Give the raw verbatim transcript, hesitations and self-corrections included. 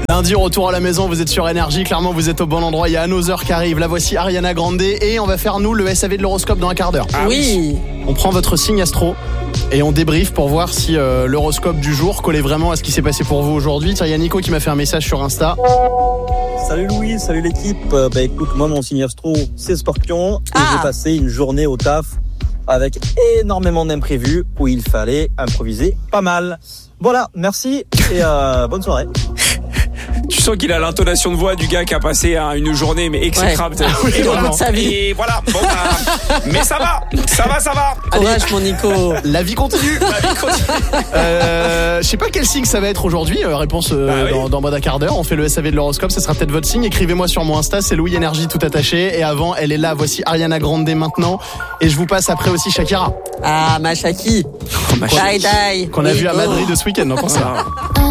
Lundi, retour à la maison, vous êtes sur Énergie, clairement vous êtes au bon endroit, il y a Another qui arrive, la voici Ariana Grande et on va faire nous le S A V de l'horoscope dans un quart d'heure. Ah oui. On prend votre signe astro et on débriefe pour voir si euh, l'horoscope du jour collait vraiment à ce qui s'est passé pour vous aujourd'hui. Tiens, il y a Nico qui m'a fait un message sur Insta. Salut Louis, salut l'équipe. Euh, bah écoute, moi mon signe astro c'est Scorpion et Ah. j'ai passé une journée au taf avec énormément d'imprévus où il fallait improviser pas mal. Voilà, merci et euh, bonne soirée. Tu sens qu'il a l'intonation de voix du gars qui a passé hein, une journée mais exécrable. Ouais. Ah oui, Et vraiment. de sa vie. Et voilà. Bon, bah, mais ça va, ça va, ça va. Courage mon Nico. La vie continue. La vie continue. Euh, je sais pas quel signe ça va être aujourd'hui. euh, réponse euh, Bah oui. dans, dans moins d'un quart d'heure. On fait le S A V de l'horoscope. Ça sera peut-être votre signe. Écrivez-moi sur mon Insta. C'est Louis Énergie tout attaché. Et avant, elle est là. Voici Ariana Grande maintenant. Et je vous passe après aussi Shakira Ah, ma Shaki. Ma Die, die. qu'on a Oui, vu à oh. Madrid ce week-end. Donc on sait. Ah.